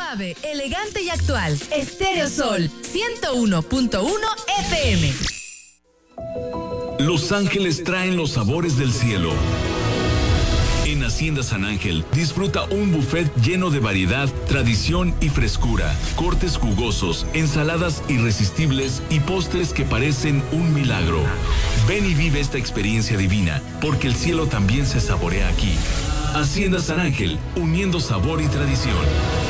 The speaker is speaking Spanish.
Suave, elegante y actual. Estéreo Sol 101.1 FM. Los ángeles traen los sabores del cielo. En Hacienda San Ángel, disfruta un buffet lleno de variedad, tradición y frescura, cortes jugosos, ensaladas irresistibles y postres que parecen un milagro. Ven y vive esta experiencia divina, porque el cielo también se saborea aquí. Hacienda San Ángel, uniendo sabor y tradición.